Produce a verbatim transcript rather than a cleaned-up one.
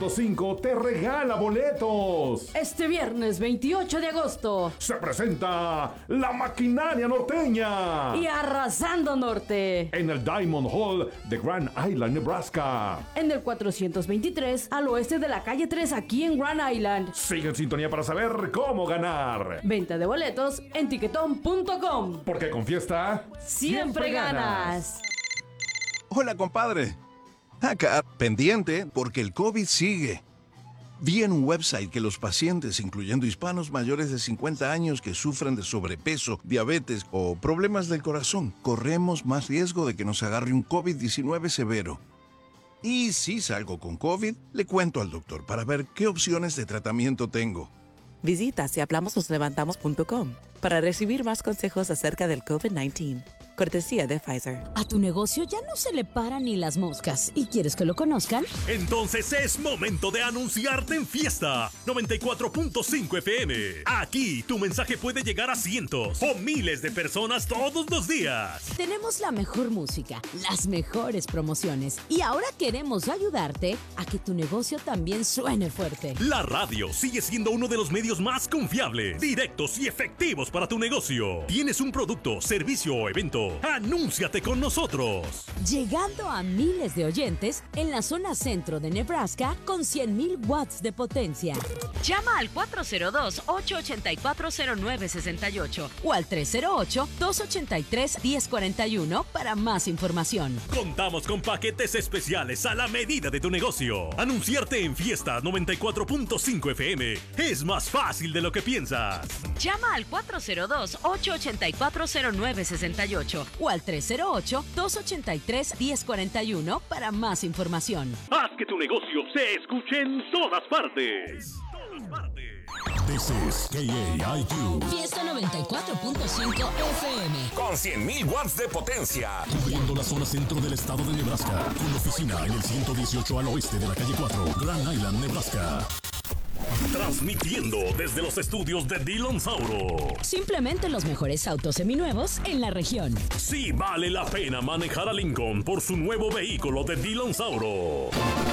punto cinco te regala boletos. Este viernes veintiocho de agosto Se presenta La Maquinaria Norteña y Arrasando Norte en el Diamond Hall de Grand Island, Nebraska. en el cuatrocientos veintitrés al oeste de la calle tres aquí en Grand Island. Sigue en sintonía para saber cómo ganar. Venta de boletos en tiquetón punto com. Porque con fiesta Siempre ganas. Hola, compadre. Acá, pendiente, porque el COVID sigue. Vi en un website que los pacientes, incluyendo hispanos mayores de cincuenta años que sufren de sobrepeso, diabetes o problemas del corazón, corremos más riesgo de que nos agarre un COVID diecinueve severo. Y si salgo con COVID, le cuento al doctor para ver qué opciones de tratamiento tengo. Visita si hablamos nos levantamos punto com para recibir más consejos acerca del COVID diecinueve. Cortesía de Pfizer. A tu negocio ya no se le paran ni las moscas. ¿Y quieres que lo conozcan? Entonces es momento de anunciarte en Fiesta noventa y cuatro punto cinco F M. Aquí tu mensaje puede llegar a cientos o miles de personas todos los días. Tenemos la mejor música, las mejores promociones y ahora queremos ayudarte a que tu negocio también suene fuerte. La radio sigue siendo uno de los medios más confiables, directos y efectivos para tu negocio. ¿Tienes un producto, servicio o evento? ¡Anúnciate con nosotros! Llegando a miles de oyentes en la zona centro de Nebraska con cien mil watts de potencia. Llama al cuatro cero dos, ocho ocho cuatro, cero nueve seis ocho o al tres cero ocho, dos ocho tres, uno cero cuatro uno para más información. Contamos con paquetes especiales a la medida de tu negocio. Anunciarte en Fiesta noventa y cuatro punto cinco F M es más fácil de lo que piensas. Llama al cuatro cero dos, ocho ocho cuatro, cero nueve seis ocho o al tres cero ocho, dos ocho tres, uno cero cuatro uno para más información. Haz que tu negocio se escuche en todas partes. Todas partes. This is K A I Q. Fiesta noventa y cuatro punto cinco F M. Con cien mil watts de potencia. Cubriendo la zona centro del estado de Nebraska. Con oficina en el ciento dieciocho al oeste de la calle cuatro, Grand Island, Nebraska. Transmitiendo desde los estudios de Dillon Sauro. Simplemente los mejores autos seminuevos en la región. Sí vale la pena manejar a Lincoln por su nuevo vehículo de Dillon Sauro.